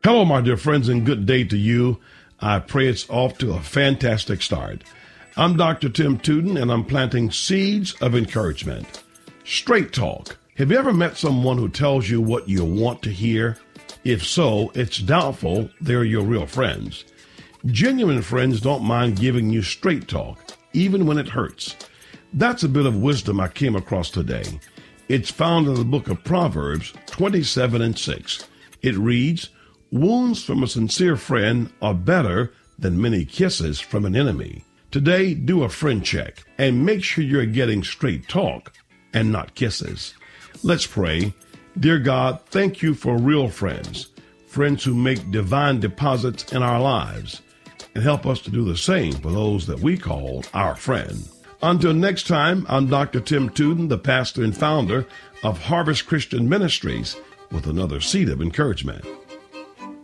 Hello, my dear friends, and good day to you. I pray it's off to a fantastic start. I'm Dr. Tim Tuden, and I'm planting seeds of encouragement. Straight talk. Have you ever met someone who tells you what you want to hear? If so, it's doubtful they're your real friends. Genuine friends don't mind giving you straight talk, even when it hurts. That's a bit of wisdom I came across today. It's found in the book of Proverbs 27:6. It reads, "Wounds from a sincere friend are better than many kisses from an enemy." Today, do a friend check and make sure you're getting straight talk and not kisses. Let's pray. Dear God, thank you for real friends, friends who make divine deposits in our lives, and help us to do the same for those that we call our friend. Until next time, I'm Dr. Tim Tuden, the pastor and founder of Harvest Christian Ministries, with another seed of encouragement.